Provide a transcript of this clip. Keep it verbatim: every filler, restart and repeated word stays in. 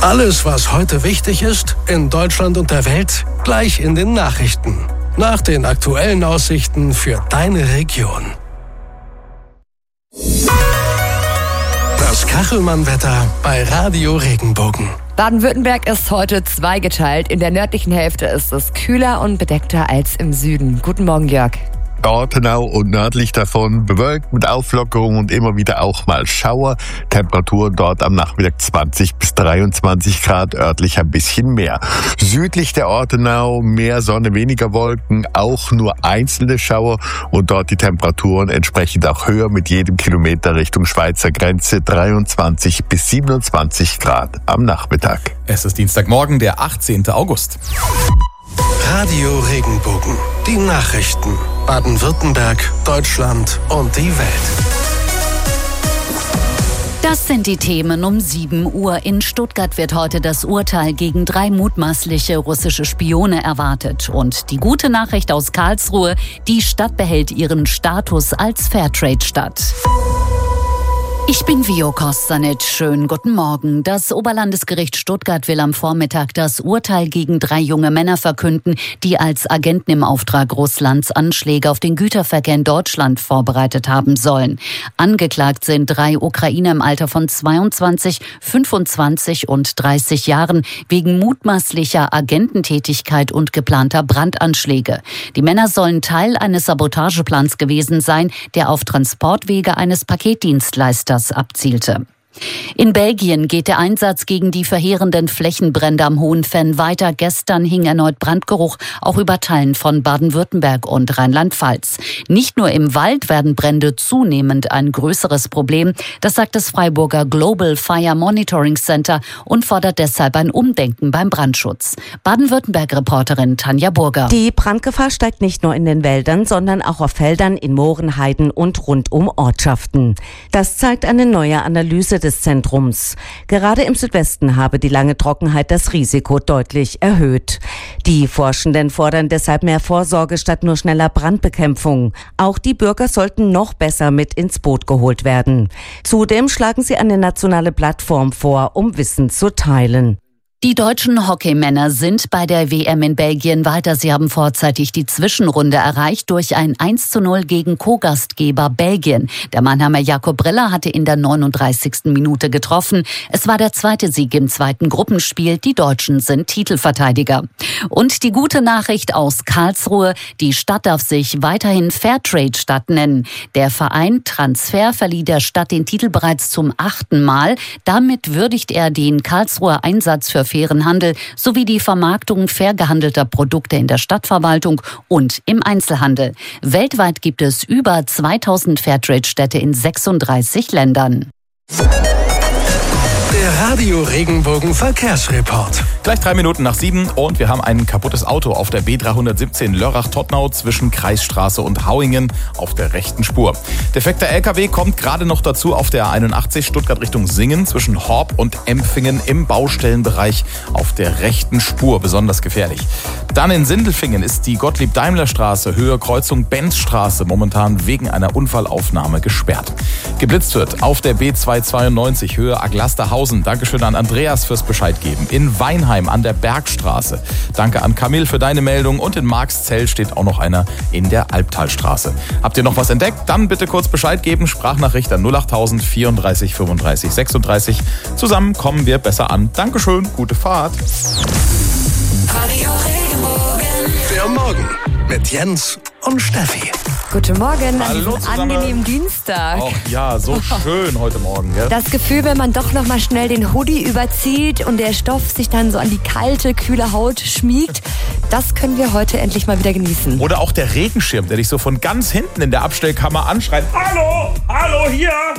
Alles, was heute wichtig ist, in Deutschland und der Welt, gleich in den Nachrichten. Nach den aktuellen Aussichten für deine Region. Das Kachelmann-Wetter bei Radio Regenbogen. Baden-Württemberg ist heute zweigeteilt. In der nördlichen Hälfte ist es kühler und bedeckter als im Süden. Guten Morgen, Jörg. Ortenau und nördlich davon bewölkt mit Auflockerung und immer wieder auch mal Schauer. Temperatur dort am Nachmittag zwanzig bis dreiundzwanzig Grad, örtlich ein bisschen mehr. Südlich der Ortenau mehr Sonne, weniger Wolken, auch nur einzelne Schauer und dort die Temperaturen entsprechend auch höher mit jedem Kilometer Richtung Schweizer Grenze, dreiundzwanzig bis siebenundzwanzig Grad am Nachmittag. Es ist Dienstagmorgen, der achtzehnten August. Radio Regenbogen. Die Nachrichten. Baden-Württemberg, Deutschland und die Welt. Das sind die Themen um sieben Uhr. In Stuttgart wird heute das Urteil gegen drei mutmaßliche russische Spione erwartet. Und die gute Nachricht aus Karlsruhe: Die Stadt behält ihren Status als Fairtrade-Stadt. Ich bin Vio Kostanic. Schönen guten Morgen. Das Oberlandesgericht Stuttgart will am Vormittag das Urteil gegen drei junge Männer verkünden, die als Agenten im Auftrag Russlands Anschläge auf den Güterverkehr in Deutschland vorbereitet haben sollen. Angeklagt sind drei Ukrainer im Alter von zweiundzwanzig, fünfundzwanzig und dreißig Jahren wegen mutmaßlicher Agententätigkeit und geplanter Brandanschläge. Die Männer sollen Teil eines Sabotageplans gewesen sein, der auf Transportwege eines Paketdienstleisters abzielte. In Belgien geht der Einsatz gegen die verheerenden Flächenbrände am Hohenfenn weiter. Gestern hing erneut Brandgeruch auch über Teilen von Baden-Württemberg und Rheinland-Pfalz. Nicht nur im Wald werden Brände zunehmend ein größeres Problem. Das sagt das Freiburger Global Fire Monitoring Center und fordert deshalb ein Umdenken beim Brandschutz. Baden-Württemberg-Reporterin Tanja Burger. Die Brandgefahr steigt nicht nur in den Wäldern, sondern auch auf Feldern, in Mooren, Heiden und rund um Ortschaften. Das zeigt eine neue Analyse des Zentrums. Gerade im Südwesten habe die lange Trockenheit das Risiko deutlich erhöht. Die Forschenden fordern deshalb mehr Vorsorge statt nur schneller Brandbekämpfung. Auch die Bürger sollten noch besser mit ins Boot geholt werden. Zudem schlagen sie eine nationale Plattform vor, um Wissen zu teilen. Die deutschen Hockeymänner sind bei der W M in Belgien weiter. Sie haben vorzeitig die Zwischenrunde erreicht durch ein eins zu null gegen Co-Gastgeber Belgien. Der Mannheimer Jakob Briller hatte in der neununddreißigsten Minute getroffen. Es war der zweite Sieg im zweiten Gruppenspiel. Die Deutschen sind Titelverteidiger. Und die gute Nachricht aus Karlsruhe: Die Stadt darf sich weiterhin Fairtrade-Stadt nennen. Der Verein Transfer verlieh der Stadt den Titel bereits zum achten Mal. Damit würdigt er den Karlsruher Einsatz für fairen Handel sowie die Vermarktung fair gehandelter Produkte in der Stadtverwaltung und im Einzelhandel. Weltweit gibt es über zweitausend Fairtrade-Städte in sechsunddreißig Ländern. Der Radio Regenbogen Verkehrsreport. Gleich drei Minuten nach sieben und wir haben ein kaputtes Auto auf der B dreihundertsiebzehn Lörrach-Todtnau zwischen Kreisstraße und Hauingen auf der rechten Spur. Defekter L K W kommt gerade noch dazu auf der A einundachtzig Stuttgart Richtung Singen zwischen Horb und Empfingen im Baustellenbereich auf der rechten Spur. Besonders gefährlich. Dann in Sindelfingen ist die Gottlieb-Daimler-Straße Höhe Kreuzung Benzstraße momentan wegen einer Unfallaufnahme gesperrt. Geblitzt wird auf der B zweihundertzweiundneunzig Höhe Aglasterhausen. Dankeschön an Andreas fürs Bescheid geben. In Weinheim an der Bergstraße. Danke an Camille für deine Meldung. Und in Marxzell steht auch noch einer in der Albtalstraße. Habt ihr noch was entdeckt? Dann bitte kurz Bescheid geben. Sprachnachricht an null achttausend vierunddreißig fünfunddreißig sechsunddreißig. Zusammen kommen wir besser an. Dankeschön, gute Fahrt. Radio Regenbogen. Der Morgen mit Jens und Steffi. Guten Morgen an Hallo diesem zusammen. angenehmen Dienstag. Oh, ja, so schön heute Morgen. Gell? Das Gefühl, wenn man doch noch mal schnell den Hoodie überzieht und der Stoff sich dann so an die kalte, kühle Haut schmiegt, das können wir heute endlich mal wieder genießen. Oder auch der Regenschirm, der dich so von ganz hinten in der Abstellkammer anschreit. Hallo, hallo hier.